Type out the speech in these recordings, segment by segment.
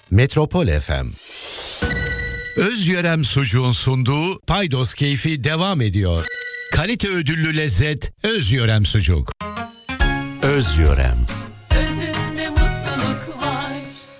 Metropol FM. Özyörem Sucuğun sunduğu Paydos Keyfi devam ediyor. Kalite ödüllü lezzet Özyörem Sucuk. Özyörem. Özünde mutluluk var.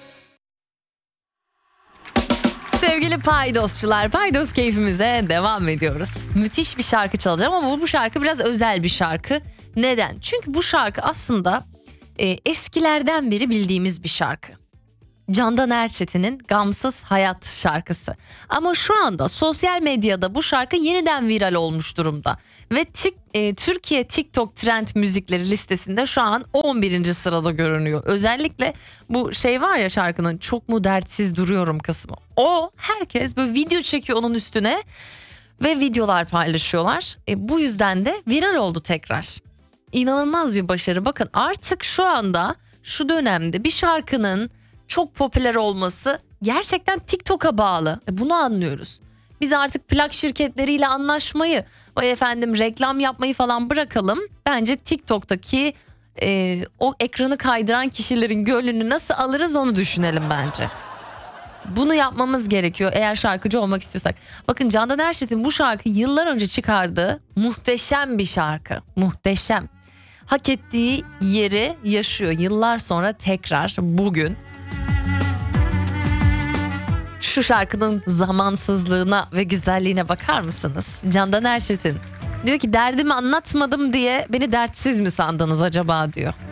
Sevgili paydosçular, paydos keyfimize devam ediyoruz. Müthiş bir şarkı çalacağım ama bu şarkı biraz özel bir şarkı. Neden? Çünkü bu şarkı aslında eskilerden beri bildiğimiz bir şarkı. Candan Erçetin'in Gamsız Hayat şarkısı. Ama şu anda sosyal medyada bu şarkı yeniden viral olmuş durumda. Ve Türkiye TikTok trend müzikleri listesinde şu an 11. sırada görünüyor. Özellikle bu şey var ya, şarkının çok mu dertsiz duruyorum kısmı. O herkes böyle video çekiyor onun üstüne ve videolar paylaşıyorlar. Bu yüzden de viral oldu tekrar. İnanılmaz bir başarı. Bakın artık şu anda şu dönemde bir şarkının çok popüler olması gerçekten TikTok'a bağlı. Bunu anlıyoruz. Biz artık plak şirketleriyle anlaşmayı, vay efendim reklam yapmayı falan bırakalım. Bence TikTok'taki o ekranı kaydıran kişilerin gönlünü nasıl alırız onu düşünelim bence. Bunu yapmamız gerekiyor eğer şarkıcı olmak istiyorsak. Bakın Candan Erçetin bu şarkı yıllar önce çıkardığı muhteşem bir şarkı. Muhteşem. Hak ettiği yeri yaşıyor. Yıllar sonra tekrar bugün. Şu şarkının zamansızlığına ve güzelliğine bakar mısınız? Candan Erçetin diyor ki derdimi anlatmadım diye beni dertsiz mi sandınız acaba diyor.